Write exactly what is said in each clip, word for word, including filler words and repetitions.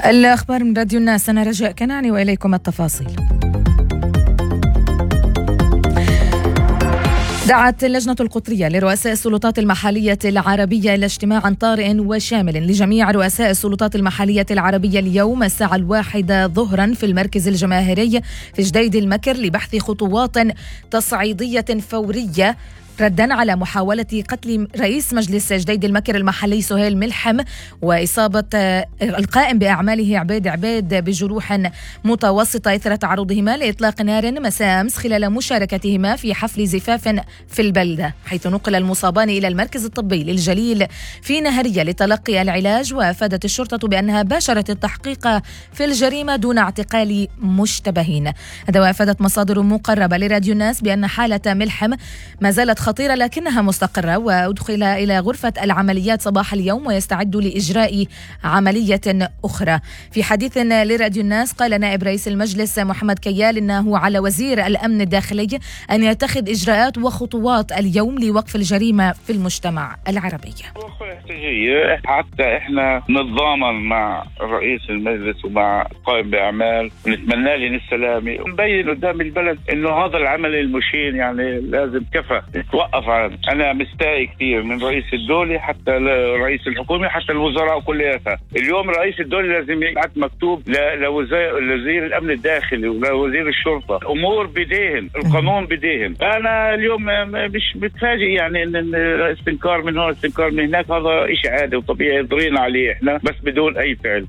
الأخبار من راديو الناس، أنا رجاء كناني وإليكم التفاصيل. دعت اللجنة القطرية لرؤساء السلطات المحلية العربية إلى اجتماع طارئ وشامل لجميع رؤساء السلطات المحلية العربية اليوم الساعة الواحدة ظهرا في المركز الجماهيري في جديد المكر لبحث خطوات تصعيدية فورية ردا على محاولة قتل رئيس مجلس جديد المكر المحلي سهيل ملحم وإصابة القائم بأعماله عبيد عبيد بجروح متوسطة إثر تعرضهما لإطلاق نار مساء أمس خلال مشاركتهما في حفل زفاف في البلدة، حيث نقل المصابان إلى المركز الطبي للجليل في نهرية لتلقي العلاج. وأفادت الشرطة بأنها باشرت التحقيق في الجريمة دون اعتقال مشتبهين. هذا وأفادت مصادر مقربة لراديو الناس بأن حالة ملحم ما زالت خطيرة لكنها مستقرة، وأدخل إلى غرفة العمليات صباح اليوم ويستعد لإجراء عملية أخرى. في حديث لراديو الناس قال نائب رئيس المجلس محمد كيال إنه على وزير الأمن الداخلي أن يتخذ إجراءات وخطوات اليوم لوقف الجريمة في المجتمع العربي. حتى إحنا نتضامن مع رئيس المجلس ومع قائم بأعمال ونتمنى لنا السلامة ونبين قدام البلد إنه هذا العمل المشين يعني لازم كفى وقف عنه. أنا مستائي كثير من رئيس الدولة حتى رئيس الحكومة حتى الوزراء كلياتها. اليوم رئيس الدولة لازم يبعث مكتوب لوزير الأمن الداخلي ولوزير الشرطة، أمور بديهم، القانون بديهم. أنا اليوم مش متفاجئ يعني إن الاستنكار من هون استنكار من هناك، هذا إشي عادي وطبيعي يضرينا عليه إحنا بس بدون أي فعل.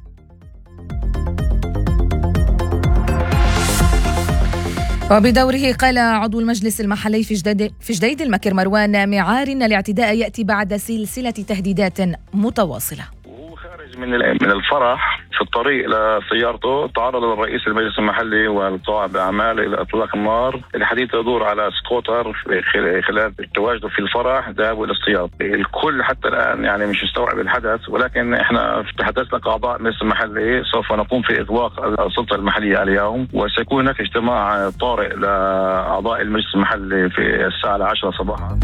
وبدوره قال عضو المجلس المحلي في جديد في جديد المكر مروان معار إن الاعتداء يأتي بعد سلسلة تهديدات متواصلة. وهو خارج من من الفرح في الطريق لسيارته تعرض الرئيس المجلس المحلي والقائم بأعمال إلى إطلاق النار. الحديث يدور على سكوتر خلال تواجده في الفرح ذهابوا إلى السيارة. الكل حتى الآن يعني مش مستوعب الحدث، ولكن إحنا تحدثنا كأعضاء المجلس المحلي سوف نقوم في إغلاق السلطة المحلية اليوم، وسيكون هناك اجتماع طارئ لأعضاء المجلس المحلي في الساعة العاشرة صباحا.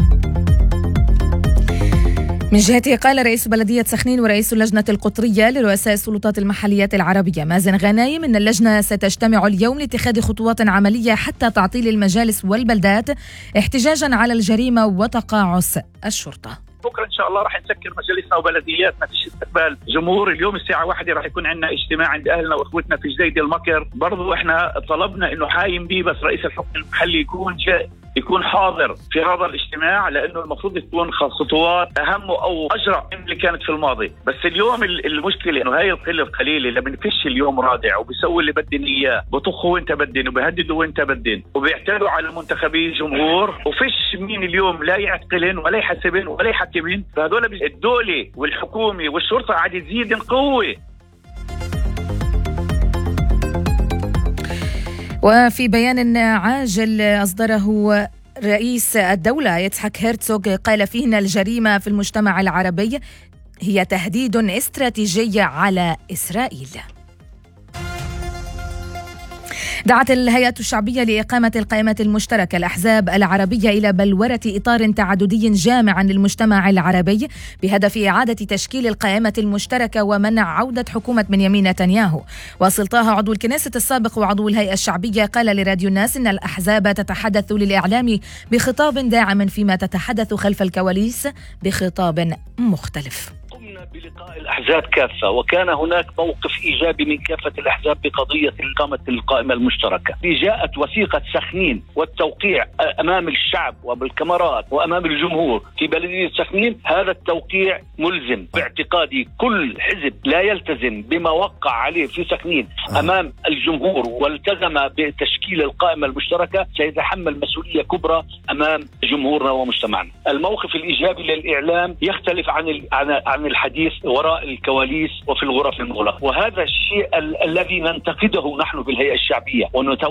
من جهته قال رئيس بلدية سخنين ورئيس اللجنة القطرية لرؤساء السلطات المحليات العربية مازن غنايم إن اللجنة ستجتمع اليوم لاتخاذ خطوات عملية حتى تعطيل المجالس والبلدات احتجاجا على الجريمة وتقاعس الشرطة. بكره ان شاء الله راح نسكر مجالسنا وبلدياتنا في استقبال جمهور. اليوم الساعه واحدة راح يكون عندنا اجتماع عند اهلنا واخوتنا في جديد المكر. برضو احنا طلبنا انه حايم بيه بس رئيس الحكم المحلي يكون جاء يكون حاضر في هذا الاجتماع، لانه المفروض تكون خطوات اهم او اجرأ من اللي كانت في الماضي. بس اليوم المشكله انه هاي القله القليله اللي بنفش اليوم رادع وبيسوي اللي بدن اياه، بطخوا وانت بدن وبيهددوا وانت بدن وبيعتدوا على منتخبي الجمهور، وفش مين اليوم لا يعتقلن ولا يحسبن ولا يحكمن. فهذول الدوله والحكومه والشرطه عاد تزيد قوه. وفي بيان عاجل أصدره رئيس الدولة يتحك هيرتسوغ قال فيه أن الجريمة في المجتمع العربي هي تهديد استراتيجي على إسرائيل. دعت الهيئة الشعبية لإقامة القائمة المشتركة الأحزاب العربية إلى بلورة إطار تعددي جامع للمجتمع العربي بهدف إعادة تشكيل القائمة المشتركة ومنع عودة حكومة بنيامين نتنياهو. واصل طه عضو الكنيسة السابق وعضو الهيئة الشعبية قال لراديو الناس إن الأحزاب تتحدث للإعلام بخطاب داعم فيما تتحدث خلف الكواليس بخطاب مختلف. بلقاء الأحزاب كافة، وكان هناك موقف إيجابي من كافة الأحزاب بقضية إقامة القائمة المشتركة. جاءت وثيقة سخنين والتوقيع أمام الشعب وبالكاميرات وأمام الجمهور في بلدية سخنين. هذا التوقيع ملزم باعتقادي. كل حزب لا يلتزم بما وقع عليه في سخنين أمام الجمهور والتزم بتشكيل القائمة المشتركة سيتحمل مسؤولية كبرى أمام جمهورنا ومجتمعنا. الموقف الإيجابي للإعلام يختلف عن عن الحديث وراء الكواليس وفي الغرف المغلقة، وهذا الشيء ال- الذي ننتقده نحن بالهيئة الشعبية.